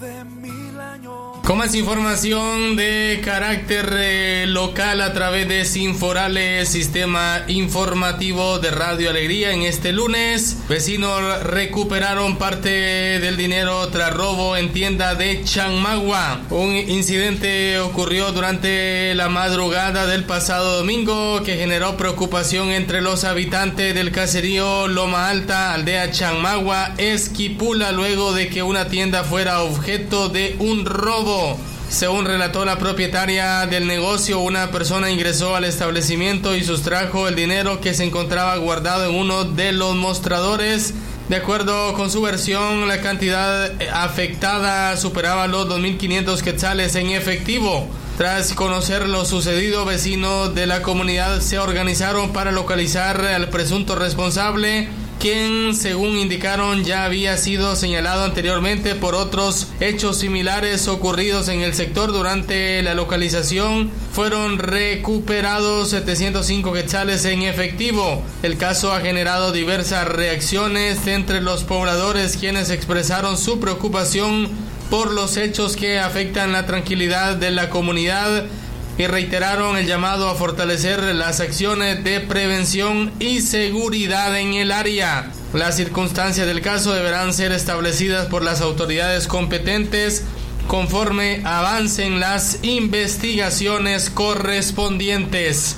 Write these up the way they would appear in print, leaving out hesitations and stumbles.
Con más información de carácter local a través de Sinforales, sistema informativo de Radio Alegría. En este lunes, vecinos recuperaron parte del dinero tras robo en tienda de Chanmagua. Un incidente ocurrió durante la madrugada del pasado domingo que generó preocupación entre los habitantes del caserío Loma Alta, aldea Chanmagua, Esquipula, luego de que una tienda fuera objeto de un robo. Según relató la propietaria del negocio, una persona ingresó al establecimiento y sustrajo el dinero que se encontraba guardado en uno de los mostradores. De acuerdo con su versión, la cantidad afectada superaba los 2.500 quetzales en efectivo. Tras conocer lo sucedido, vecinos de la comunidad se organizaron para localizar al presunto responsable, quien, según indicaron, ya había sido señalado anteriormente por otros hechos similares ocurridos en el sector. Durante la localización fueron recuperados 705 quetzales en efectivo. El caso ha generado diversas reacciones entre los pobladores, quienes expresaron su preocupación por los hechos que afectan la tranquilidad de la comunidad y reiteraron el llamado a fortalecer las acciones de prevención y seguridad en el área. Las circunstancias del caso deberán ser establecidas por las autoridades competentes conforme avancen las investigaciones correspondientes.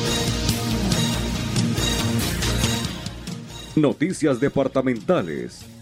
Noticias departamentales.